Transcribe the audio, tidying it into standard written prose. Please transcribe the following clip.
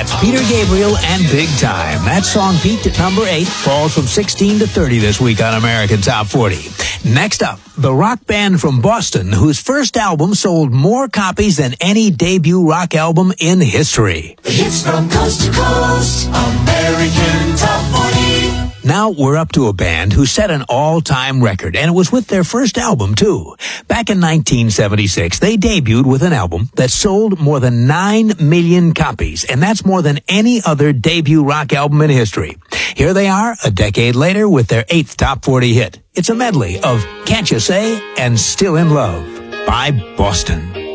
That's Peter Gabriel and Big Time. That song peaked at number 8, falls from 16 to 30 this week on American Top 40. Next up, the rock band from Boston, whose first album sold more copies than any debut rock album in history. The hits from coast to coast, American Top 40. Now we're up to a band who set an all-time record, and it was with their first album, too. Back in 1976, they debuted with an album that sold more than 9 million copies, and that's more than any other debut rock album in history. Here they are, a decade later, with their 8th Top 40 hit. It's a medley of Can't You Say and Still in Love by Boston.